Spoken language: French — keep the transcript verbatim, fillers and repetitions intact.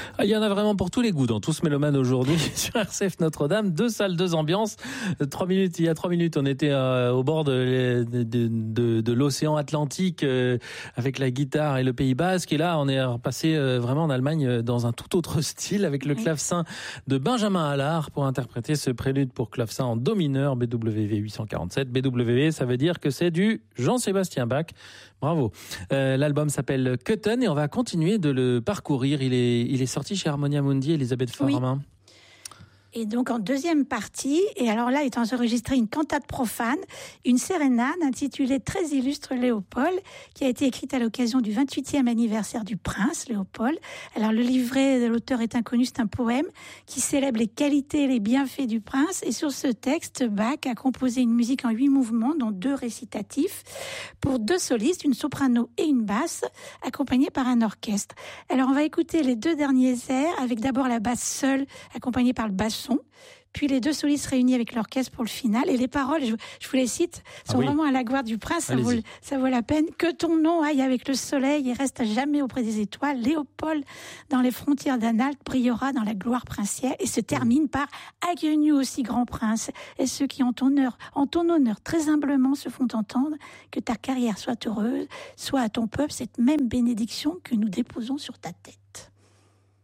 Ah, il y en a vraiment pour tous les goûts dans Tous Mélomanes aujourd'hui sur R C F Notre-Dame. Deux salles, deux ambiances. Trois minutes, il y a trois minutes, on était euh, au bord de, de, de, de l'océan Atlantique euh, avec la guitare et le Pays Basque. Et là, on est repassé euh, vraiment en Allemagne dans un tout autre style avec le clavecin de Benjamin Allard pour interpréter ce prélude pour clavecin en do mineur B W V huit cent quarante-sept. B W V, ça veut dire que c'est du Jean-Sébastien Bach. Bravo. Euh, l'album s'appelle Köthen et on va continuer de le parcourir. Il est, il est sorti chez Harmonia Mundi, Elisabeth Farman. Oui. Et donc en deuxième partie, et alors là est enregistrée une cantate profane, une sérénade intitulée Très illustre Léopold, qui a été écrite à l'occasion du vingt-huitième anniversaire du prince Léopold. Alors le livret de l'auteur est inconnu, c'est un poème qui célèbre les qualités et les bienfaits du prince. Et sur ce texte, Bach a composé une musique en huit mouvements, dont deux récitatifs, pour deux solistes, une soprano et une basse, accompagnés par un orchestre. Alors on va écouter les deux derniers airs, avec d'abord la basse seule, accompagnée par le basson, puis les deux solistes réunis avec l'orchestre pour le final. Et les paroles, je, je vous les cite, sont ah oui. vraiment à la gloire du prince, ça vaut, ça vaut la peine. Que ton nom aille avec le soleil et reste à jamais auprès des étoiles. Léopold, dans les frontières d'Anhalt, brillera dans la gloire princière. Et se termine par Aguenu aussi grand prince. Et ceux qui en ton honneur, en ton honneur très humblement se font entendre, que ta carrière soit heureuse, soit à ton peuple cette même bénédiction que nous déposons sur ta tête.